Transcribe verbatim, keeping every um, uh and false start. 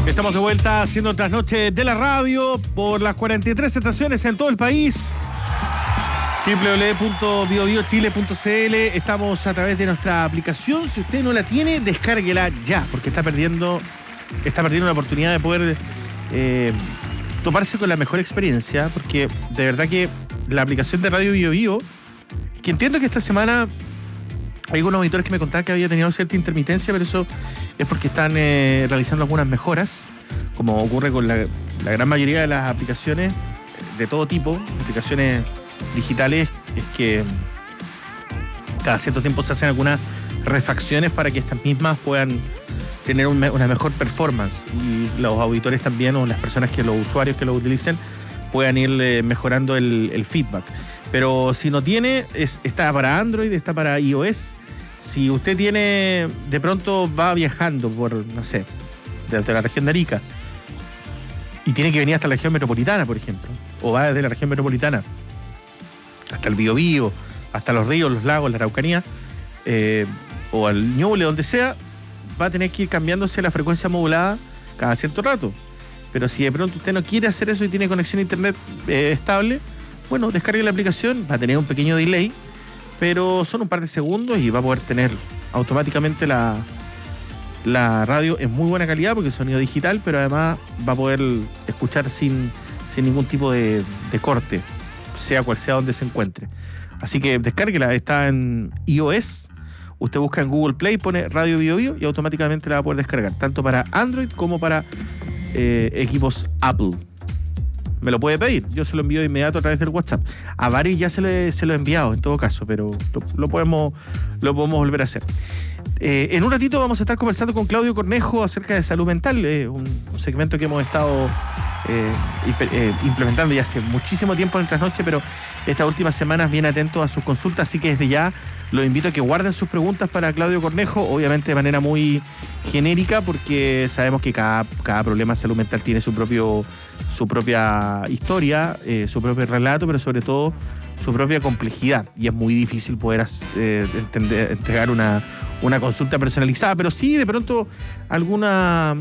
Estamos de vuelta haciendo Trasnoche de la Radio por las cuarenta y tres estaciones en todo el país. doble u doble u doble u punto bio bio chile punto c l. Estamos a través de nuestra aplicación. Si usted no la tiene, descárguela ya, porque está perdiendo, está perdiendo la oportunidad de poder eh, toparse con la mejor experiencia, porque de verdad que la aplicación de Radio Bio Bio, que entiendo que esta semana hay algunos auditores que me contaban que había tenido cierta intermitencia, pero eso es porque están eh, realizando algunas mejoras, como ocurre con la, la gran mayoría de las aplicaciones de todo tipo, aplicaciones digitales, es que cada cierto tiempo se hacen algunas refacciones para que estas mismas puedan tener un, una mejor performance, y los auditores también, o las personas que los usuarios que lo utilicen, puedan ir eh, mejorando el, el feedback. Pero si no tiene, es, está para Android, está para iOS. Si usted tiene, de pronto va viajando por, no sé, desde la región de Arica y tiene que venir hasta la región metropolitana, por ejemplo, o va desde la región metropolitana hasta el Biobío, hasta los ríos, los lagos, la Araucanía, eh, o al Ñuble, donde sea, va a tener que ir cambiándose la frecuencia modulada cada cierto rato. Pero si de pronto usted no quiere hacer eso y tiene conexión a internet eh, estable, bueno, descargue la aplicación, va a tener un pequeño delay, pero son un par de segundos y va a poder tener automáticamente la, la radio en muy buena calidad, porque es sonido digital, pero además va a poder escuchar sin, sin ningún tipo de, de corte, sea cual sea donde se encuentre. Así que descárguela, está en iOS, usted busca en Google Play, pone Radio Bio Bio y automáticamente la va a poder descargar, tanto para Android como para eh, equipos Apple. Me lo puede pedir, yo se lo envío de inmediato a través del WhatsApp. A varios ya se lo he, se lo he enviado en todo caso, pero lo, lo, podemos, lo podemos volver a hacer. Eh, en un ratito vamos a estar conversando con Claudio Cornejo acerca de salud mental, eh, un, un segmento que hemos estado eh, eh, implementando ya hace muchísimo tiempo en el Trasnoche, pero estas últimas semanas bien atentos a sus consultas, así que desde ya los invito a que guarden sus preguntas para Claudio Cornejo, obviamente de manera muy genérica, porque sabemos que cada, cada problema de salud mental tiene su propio su propia historia, eh, su propio relato, pero sobre todo su propia complejidad, y es muy difícil poder eh, entender, entregar una, una consulta personalizada, pero sí de pronto alguna